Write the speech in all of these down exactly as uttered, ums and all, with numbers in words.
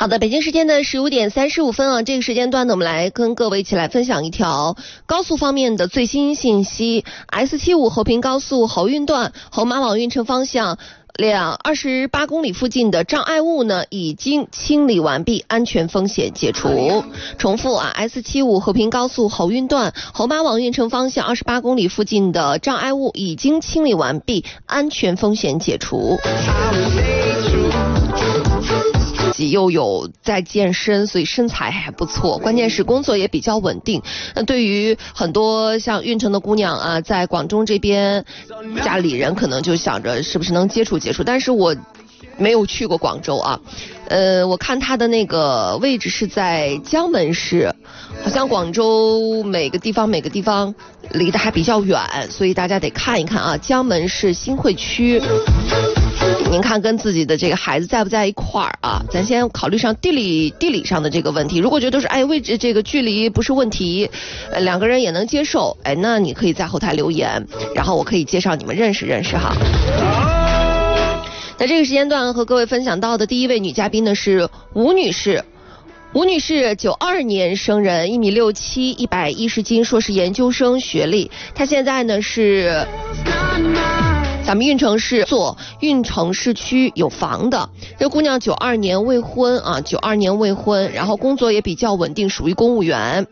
好的，北京时间的十五点三十五分啊，这个时间段呢，我们来跟各位一起来分享一条高速方面的最新信息。S 七十五 侯平高速侯运段侯马往运城方向两二十八公里附近的障碍物呢已经清理完毕，安全风险解除。重复啊 ，S 七十五 和平高速侯运段侯马往运城方向二十八公里附近的障碍物已经清理完毕，安全风险解除。自己又有在健身，所以身材还不错，关键是工作也比较稳定。那对于很多像运城的姑娘啊，在广州这边，家里人可能就想着是不是能接触接触，但是我没有去过广州啊。呃，我看它的那个位置是在江门市，好像广州每个地方每个地方离得还比较远，所以大家得看一看啊。江门市新会区，您看跟自己的这个孩子在不在一块儿啊？咱先考虑上地理地理上的这个问题。如果觉得是哎位置这个距离不是问题，呃两个人也能接受，哎那你可以在后台留言，然后我可以介绍你们认识认识哈。那这个时间段和各位分享到的第一位女嘉宾呢是吴女士。吴女士九二年生人，一米六七，一百一十斤，硕士研究生学历。她现在呢是咱们运城市做运城市区有房的。这姑娘九二年未婚啊，九二年未婚，然后工作也比较稳定，属于公务员。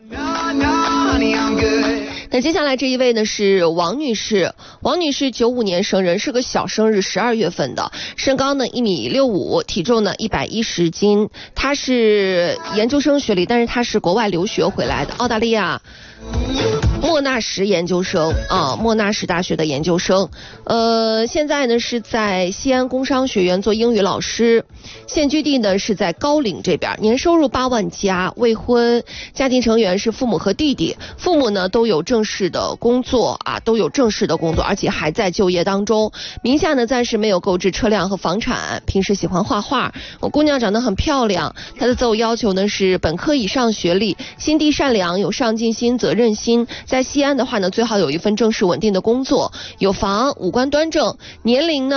那接下来这一位呢是王女士，王女士九五年生人，是个小生日，十二月份的，身高呢一米六五，体重呢一百一十斤，她是研究生学历，但是她是国外留学回来的，澳大利亚莫纳什研究生啊，莫纳什大学的研究生，呃，现在呢是在西安工商学院做英语老师，现居地呢是在高陵这边，年收入八万加，未婚，家庭成员是父母和弟弟，父母呢都有正式的工作啊，都有正式的工作，而且还在就业当中，名下呢暂时没有购置车辆和房产，平时喜欢画画。我姑娘长得很漂亮，她的择偶要求呢是本科以上学历，心地善良，有上进心、责任心。在西安的话呢，最好有一份正式稳定的工作，有房，五官端正，年龄呢